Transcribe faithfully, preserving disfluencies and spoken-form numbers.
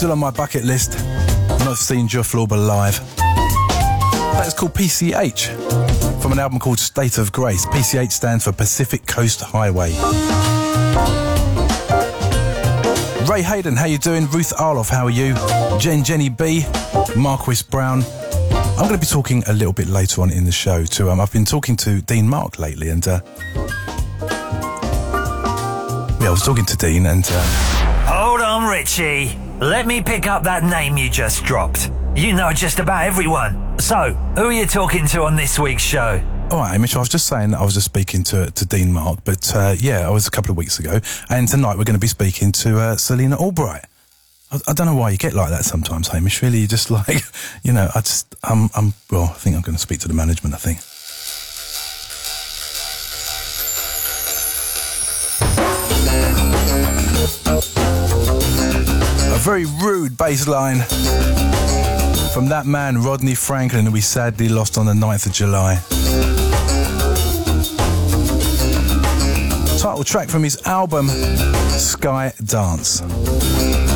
Still on my bucket list. Not seen Geoff Lorber live. That's called P C H, from an album called State of Grace. P C H stands for Pacific Coast Highway. Ray Hayden, how you doing? Ruth Arloff, how are you? Jen Jenny B, Marquis Brown. I'm going to be talking a little bit later on in the show to, um, I've been talking to Dean Mark lately, and uh, yeah, I was talking to Dean and... Uh, Hold on, Richie. Let me pick up that name you just dropped. You know just about everyone. So, who are you talking to on this week's show? All right, Mitch, I was just saying that I was just speaking to, to Dean Mark, but uh, yeah, I was a couple of weeks ago, and tonight we're going to be speaking to uh, Selena Albright. I, I don't know why you get like that sometimes, Hamish. Really, you just like, you know, I just, I'm, I'm, well, I think I'm going to speak to the management, I think. A very rude bass line from that man, Rodney Franklin, who we sadly lost on the ninth of July. Title track from his album, Sky Dance.